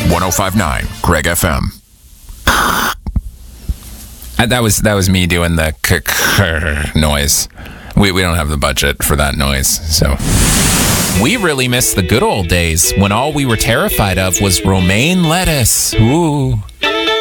1059 Greg FM. That was me doing the noise. We don't have the budget for that noise, so. We really miss the good old days when all we were terrified of was romaine lettuce. Ooh.